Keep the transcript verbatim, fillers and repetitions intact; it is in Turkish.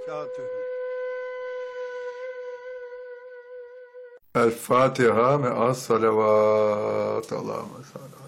وبركاته. El Fatiha ve as salavat. Allahümme salli.